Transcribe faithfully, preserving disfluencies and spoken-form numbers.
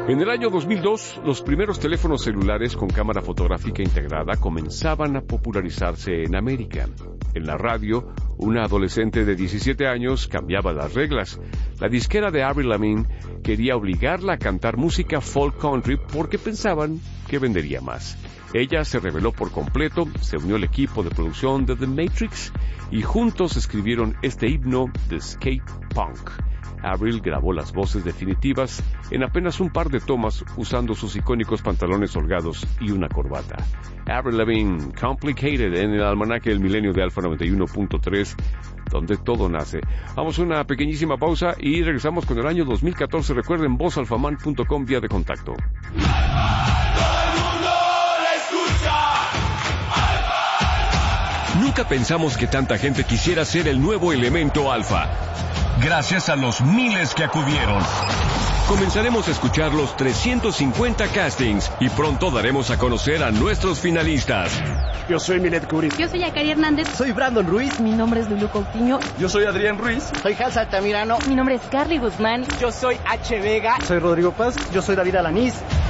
En el año dos mil dos, los primeros teléfonos celulares con cámara fotográfica integrada comenzaban a popularizarse en América. En la radio, una adolescente de diecisiete años cambiaba las reglas. La disquera de Avril Lavigne quería obligarla a cantar música folk country porque pensaban que vendería más. Ella se rebeló por completo, se unió al equipo de producción de The Matrix y juntos escribieron este himno de skate punk. Avril grabó las voces definitivas en apenas un par de tomas usando sus icónicos pantalones holgados y una corbata. Avril Lavigne, Complicated, en el almanaque del milenio de Alfa noventa y uno punto tres, donde todo nace. Vamos a una pequeñísima pausa y regresamos con el año dos mil catorce. Recuerden, voz alfaman punto com, vía de contacto. Nunca pensamos que tanta gente quisiera ser el nuevo elemento alfa. Gracias a los miles que acudieron. Comenzaremos a escuchar los trescientos cincuenta castings y pronto daremos a conocer a nuestros finalistas. Yo soy Milet Curie. Yo soy Akari Hernández. Soy Brandon Ruiz. Mi nombre es Lulu Coutinho. Yo soy Adrián Ruiz. Soy Hans Altamirano. Mi nombre es Carly Guzmán. Yo soy H. Vega. Soy Rodrigo Paz. Yo soy David Alanís.